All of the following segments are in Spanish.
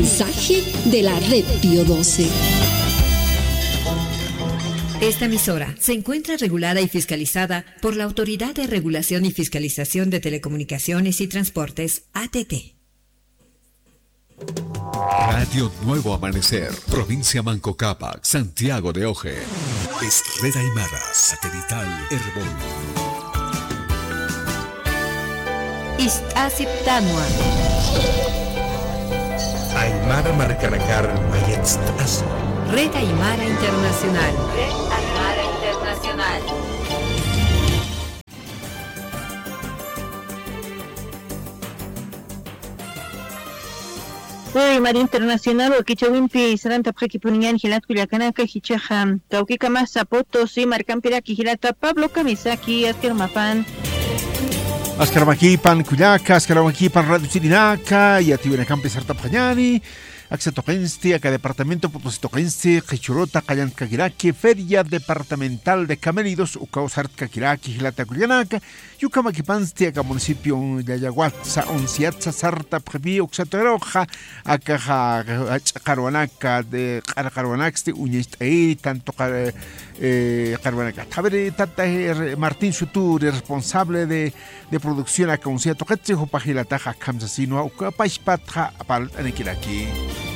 mensaje de la Red Pío XII. Esta emisora se encuentra regulada y fiscalizada por la Autoridad de Regulación y Fiscalización de Telecomunicaciones y Transportes, ATT. Radio Nuevo Amanecer, provincia Manco Cápac, Santiago de Oje. Es Red Aymara, satelital Herbol. Istasiptanua. Aymara Marcanakar Mayetstazo. Red Aymara Internacional. Red Aymara Internacional. Uy, María Internacional, Wakichawimpi, Saranta Prakipunian, Hilat Kuyakanaka, Hichaham, Taukika Masapoto, sí, Marcampiraki, Hilata, Pablo Kamisaki, Askermapan. Askaramakipan, Kuyaka, Askaramakipan, Radio Chirinaka, y Ativenacampi Sarta Pajani. Axetoquensti, acá Departamento Potositoquensti, Quichurota, Cayancaquiraqui, Feria Departamental de Camelidos, Ucausart Caquiraqui, Gilata Cuyanaka, Yucamaquipansti, acá Municipio de Ayahuatza, Onciatza, Sarta, Previ, Uxatoeroja, acá Caruanaca, de Caruanaxti, Uñistei, tanto Caruanaca. Tabere, Tata Martín Sutur, responsable de producción acá Unciatoquetzi, Jupajilataja, Kamsasino, Ucapaishpatja, Apal, Anequiraqui.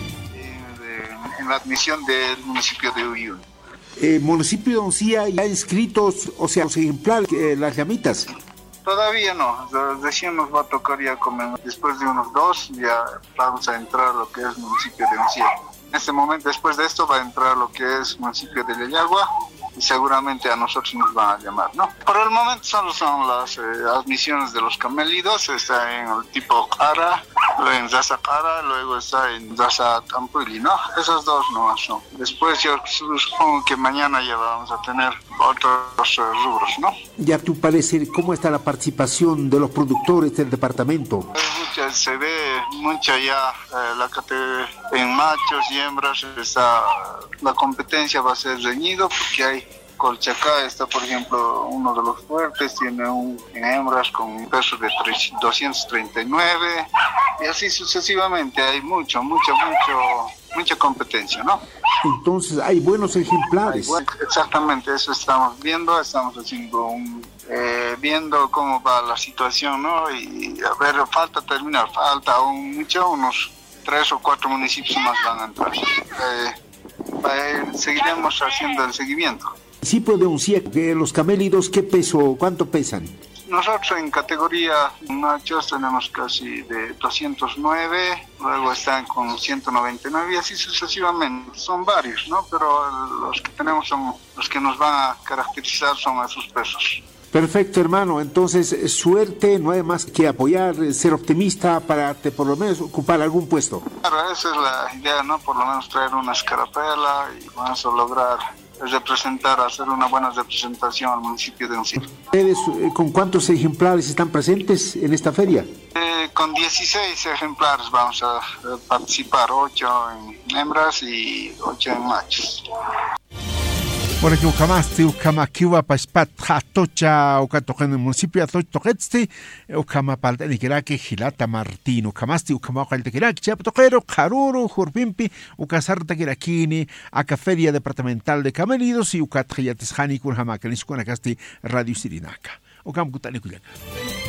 En la admisión del municipio de Uyuni. Municipio de Oncía ya inscritos, o sea, los ejemplares, las llamitas. Todavía no, recién nos va a tocar ya después de unos 2, ya vamos a entrar a lo que es municipio de Oncía. En este momento, después de esto, va a entrar lo que es municipio de Leyagua y seguramente a nosotros nos van a llamar, ¿no? Por el momento solo son las admisiones de los camélidos, está en el tipo Cara, luego en Raza Cara, luego está en Raza Tampuli, ¿no? Esas dos nomás son. Después yo supongo que mañana ya vamos a tener otros rubros, ¿no? Ya a tu parecer, ¿cómo está la participación de los productores del departamento? Se ve mucha ya la categoría en machos y hembras, la competencia va a ser reñido porque hay Colchacá está, por ejemplo, uno de los fuertes, tiene en hembras con un peso de 239 y así sucesivamente. Hay mucha competencia, ¿no? Entonces hay buenos ejemplares. Exactamente, eso estamos viendo, haciendo viendo cómo va la situación, ¿no? Y a ver, falta aún mucho, unos 3 o 4 municipios más van a entrar. Seguiremos haciendo el seguimiento. Municipio de Oncía, los camélidos, ¿qué peso, cuánto pesan? Nosotros en categoría machos tenemos casi de 209, luego están con 199 y así sucesivamente. Son varios, ¿no? Pero los que tenemos son los que nos van a caracterizar son esos pesos. Perfecto, hermano. Entonces, suerte, no hay más que apoyar, ser optimista para por lo menos ocupar algún puesto. Claro, esa es la idea, ¿no? Por lo menos traer una escarapela y vamos a lograr hacer una buena representación al municipio de Oncía. ¿Ustedes con cuántos ejemplares están presentes en esta feria? Con 16 ejemplares vamos a participar, 8 en hembras y 8 en machos. Por aquí Ucamasti, Ucamaquiwa, Paspat, Jatocha, Ucatojen, el municipio de Toquetsti, Ucamapalta, Niquiraque, Gilata, Martín, Ucamasti, Ucamacal, Tequiraque, Chiapotojero, Jaruro, Jurpimpi, Ucasarta, Quiraquini, Acaferia Departamental de Camelidos y Ucatjayatesjani, Curjamacanis, Cuanacasti, Radio Sirinaca. Ucamcutani, Cuyaca.